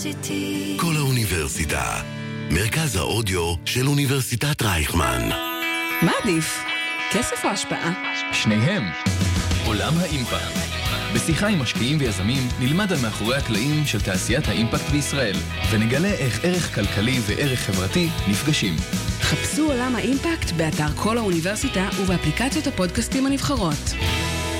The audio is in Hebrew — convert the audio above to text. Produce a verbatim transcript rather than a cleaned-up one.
כל האוניברסיטה, מרכז האודיו של אוניברסיטת רייכמן. מה עדיף? כסף או השפעה? שניהם. עולם האימפקט. בשיחה עם משקיעים ויזמים נלמד על מאחורי הקלעים של תעשיית האימפקט בישראל, ונגלה איך ערך כלכלי וערך חברתי נפגשים. חפשו עולם האימפקט באתר כל האוניברסיטה ובאפליקציות הפודקאסטים הנבחרות.